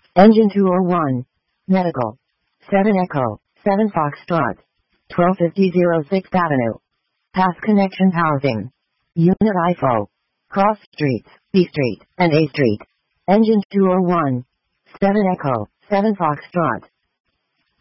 Engine 201. Medical. 7 Echo, 7 Foxtrot. 1250 6th Avenue. Path Connection Housing. Unit IFO. Cross Streets, B Street, and A Street. Engine 201. 7 Echo, 7 Foxtrot.